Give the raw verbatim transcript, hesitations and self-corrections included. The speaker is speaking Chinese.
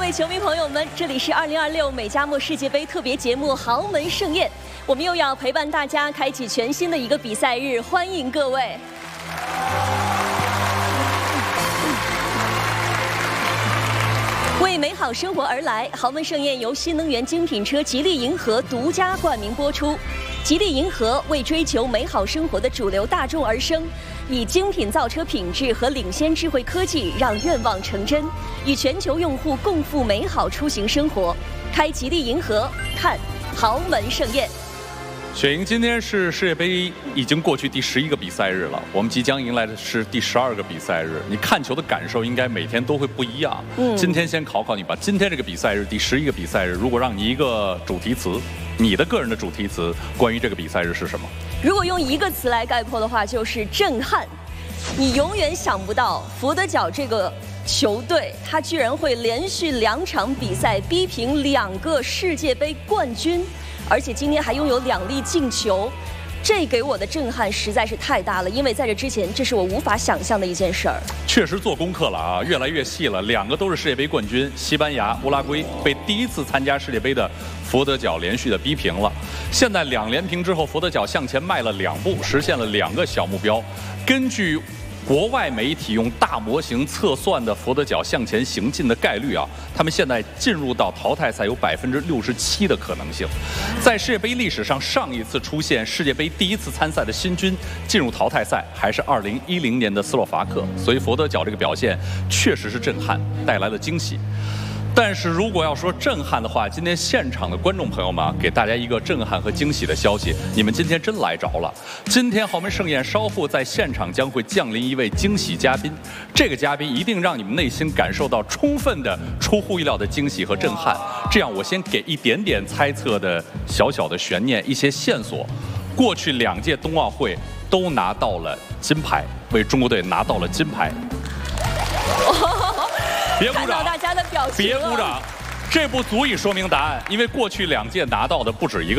位球迷朋友们，这里是二零二六美加墨世界杯特别节目《豪门盛宴》，我们又要陪伴大家开启全新的一个比赛日，欢迎各位。为美好生活而来，豪门盛宴由新能源精品车吉利银河独家冠名播出。吉利银河为追求美好生活的主流大众而生，以精品造车品质和领先智慧科技，让愿望成真，与全球用户共赴美好出行生活。开吉利银河，看豪门盛宴。 雪莹，今天是世界杯已经过去第十一个比赛日了，我们即将迎来的是第十二个比赛日。你看球的感受应该每天都会不一样。嗯，今天先考考你吧。今天这个比赛日，第十一个比赛日，如果让你一个主题词，你的个人的主题词，关于这个比赛日是什么？ 如果用一个词来概括的话，就是震撼。你永远想不到佛得角这个球队，他居然会连续两场比赛逼平两个世界杯冠军。而且今天还拥有两粒进球，这给我的震撼实在是太大了，因为在这之前，这是我无法想象的一件事儿。 确实做功课了啊，越来越细了。两个都是世界杯冠军，西班牙、乌拉圭被第一次参加世界杯的佛得角连续的逼平了。现在两连平之后，佛得角向前迈了两步，实现了两个小目标。根据国外媒体用大模型测算的佛得角向前行进的概率啊，他们现在进入到淘汰赛有百分之六十七的可能性。在世界杯历史上，上一次出现世界杯第一次参赛的新军进入淘汰赛，还是二零一零年的斯洛伐克。所以佛得角这个表现确实是震撼，带来了惊喜。但是如果要说震撼的话，今天现场的观众朋友们啊，给大家一个震撼和惊喜的消息，你们今天真来着了。今天豪门盛宴稍后在现场将会降临一位惊喜嘉宾，这个嘉宾一定让你们内心感受到充分的出乎意料的惊喜和震撼。这样我先给一点点猜测的小小的悬念，一些线索。过去两届冬奥会都拿到了金牌，为中国队拿到了金牌。别鼓掌！看到大家的表情， 别鼓掌，这不足以说明答案，因为过去两届拿到的不止一个。